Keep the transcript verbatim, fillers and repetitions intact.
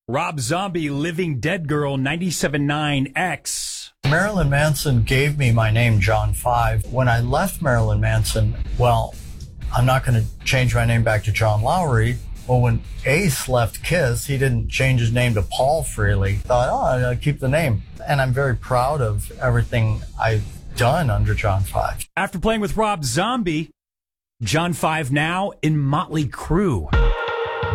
Rob Zombie, Living Dead Girl, ninety-seven point nine X. Marilyn Manson gave me my name, John Five. When I left Marilyn Manson, well, I'm not going to change my name back to John Lowry. Well, when Ace left Kiss, he didn't change his name to Paul Freely. Thought, oh, I'll keep the name. And I'm very proud of everything I've done under John Five. After playing with Rob Zombie, John Five now in Motley Crue.